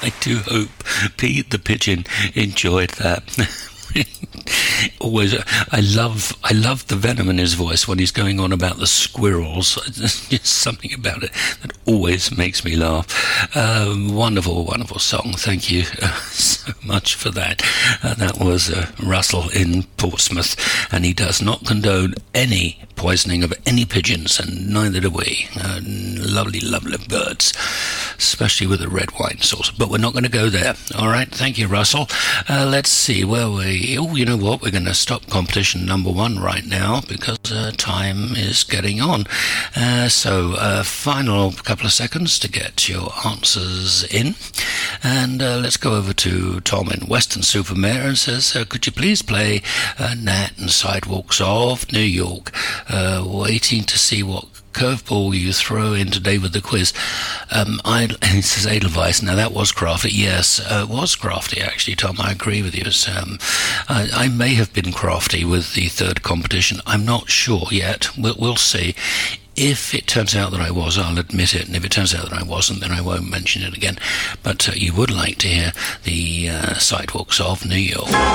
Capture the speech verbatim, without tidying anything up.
I do hope Pete the Pigeon enjoyed that. Always, I love, I love the venom in his voice when he's going on about the squirrels. There's just something about it that always makes me laugh. Um, wonderful, wonderful song. Thank you uh, so much for that. Uh, that was uh, Russell in Portsmouth, and he does not condone any poisoning of any pigeons, and neither do we. Uh, lovely, lovely birds, especially with the red wine sauce. But we're not going to go there. All right, thank you, Russell. Uh, let's see where we. Oh, you know what? We're going to stop competition number one right now because uh, time is getting on. Uh, so, uh, final couple of seconds to get your answers in, and uh, let's go over to Tom in Weston-super-Mare and says, uh, "Could you please play uh, Nat and Sidewalks of New York?" Uh, waiting to see what curveball you throw in today with the quiz. Um, I, it says Edelweiss. Now that was crafty. Yes, uh, it was crafty actually, Tom. I agree with you. Um, I, I may have been crafty with the third competition. I'm not sure yet. We'll, we'll see. If it turns out that I was, I'll admit it, and if it turns out that I wasn't, then I won't mention it again. But uh, you would like to hear the uh, Sidewalks of New York.